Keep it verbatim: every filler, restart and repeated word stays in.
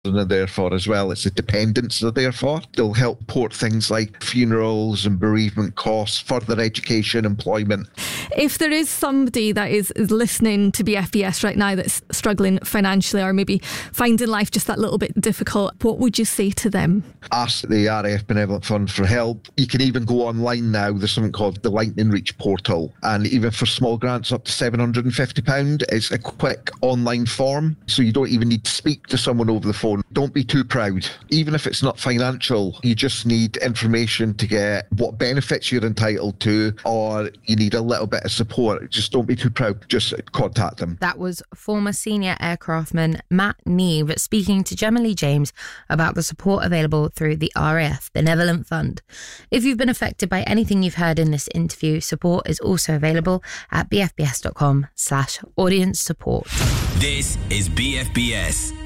are there for as well. It's the dependents they're there for. They'll help port things like funerals and bereavement costs, further education, employment. If there is somebody that is, is listening to B F B S right now that's struggling financially or maybe finding life just that little bit difficult, what would you say to them? Ask the R A F Benevolent Fund for help. You can even go online now. There's something called the Lightning Reach portal. And even for small grants up to seven hundred fifty pounds, it's a quick online form. So you don't even need to speak to someone over the phone. Don't be too proud. Even if it's not financial, you just need information to get what benefits you're entitled to, or you need a little bit of support. Just don't be too proud. Just contact them. That was former senior aircraftman Matt Neve speaking to Gemma Lee James about the support available through the R A F Benevolent Fund. If you've been affected by anything you've heard in this interview, support is also available at bfbs.com slash audience support. This is B F B S.